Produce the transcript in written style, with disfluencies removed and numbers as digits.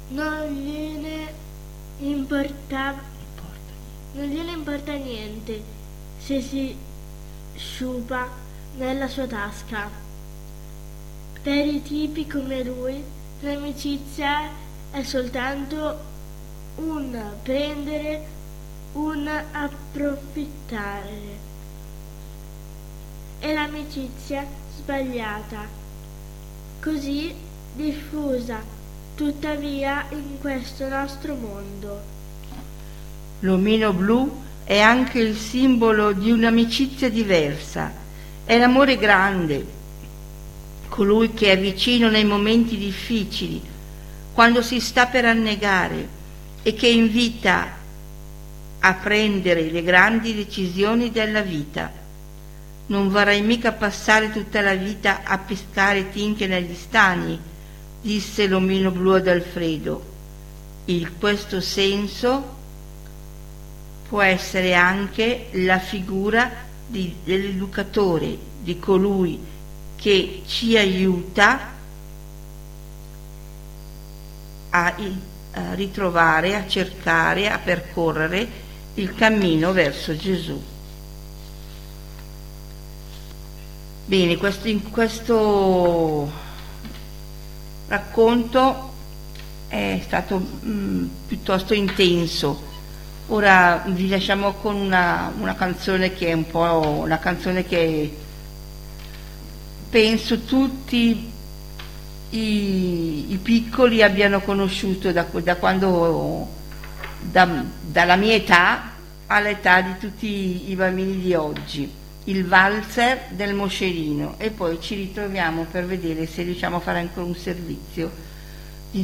non gliene importa niente se si sciupa nella sua tasca. Per i tipi come lui, l'amicizia è soltanto un prendere, un approfittare. È l'amicizia sbagliata, così diffusa tuttavia in questo nostro mondo. L'omino blu è anche il simbolo di un'amicizia diversa. È l'amore grande, colui che è vicino nei momenti difficili, quando si sta per annegare, e che invita a prendere le grandi decisioni della vita. Non vorrai mica passare tutta la vita a pescare tinche negli stagni, disse l'omino blu ad Alfredo. In questo senso può essere anche la figura dell'educatore, di colui che ci aiuta a ritrovare, a cercare, a percorrere il cammino verso Gesù. Bene, in questo racconto è stato piuttosto intenso. Ora vi lasciamo con una canzone che è un po' una canzone che penso tutti i piccoli abbiano conosciuto dalla mia età all'età di tutti i bambini di oggi, il valzer del moscerino, e poi ci ritroviamo per vedere se riusciamo a fare ancora un servizio